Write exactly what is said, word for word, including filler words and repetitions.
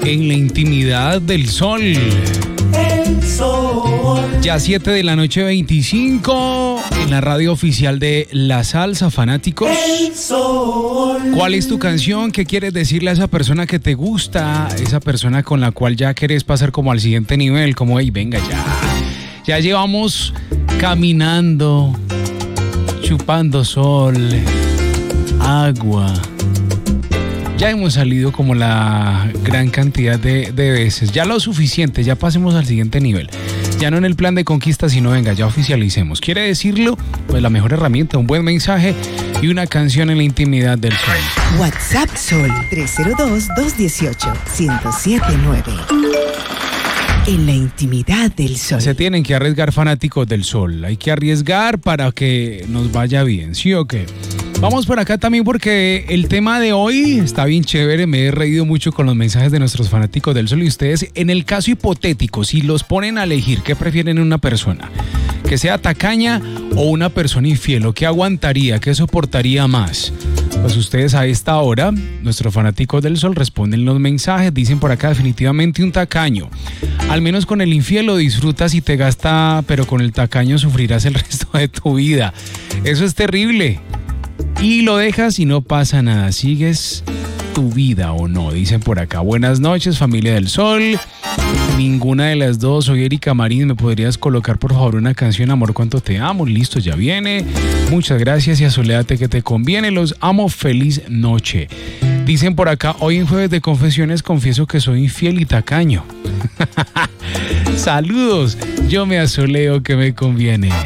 en la intimidad del sol. El sol. Ya siete de la noche veinticinco en la radio oficial de La Salsa, fanáticos. El sol. ¿Cuál es tu canción? ¿Qué quieres decirle a esa persona que te gusta? Esa persona con la cual ya querés pasar como al siguiente nivel, como, hey, venga ya. Ya llevamos caminando, chupando sol, agua. Ya hemos salido como la gran cantidad de, de veces. Ya lo suficiente, ya pasemos al siguiente nivel. Ya no en el plan de conquista, sino venga, ya oficialicemos. ¿Quiere decirlo? Pues la mejor herramienta, un buen mensaje y una canción en la intimidad del sol. WhatsApp Sol tres cero dos, dos uno ocho, uno cero siete nueve. En la intimidad del sol. Se tienen que arriesgar, fanáticos del sol. Hay que arriesgar para que nos vaya bien, ¿sí o qué? Vamos por acá también porque el tema de hoy está bien chévere. Me he reído mucho con los mensajes de nuestros fanáticos del sol. Y ustedes, en el caso hipotético, si los ponen a elegir, ¿qué prefieren en una persona? ¿Que sea tacaña o una persona infiel? ¿O qué aguantaría? ¿Qué soportaría más? Pues ustedes a esta hora, nuestros fanáticos del sol, responden los mensajes. Dicen por acá definitivamente un tacaño. Al menos con el infiel lo disfrutas y te gasta, pero con el tacaño sufrirás el resto de tu vida. Eso es terrible. Y lo dejas y no pasa nada. Sigues tu vida o no. Dicen por acá. Buenas noches, familia del sol. Ninguna de las dos. Soy Erika Marín. ¿Me podrías colocar por favor una canción, Amor cuánto te amo? Listo, ya viene. Muchas gracias y asoléate que te conviene. Los amo. Feliz noche. Dicen por acá. Hoy en Jueves de Confesiones confieso que soy infiel y tacaño. Saludos. Yo me asoleo que me conviene.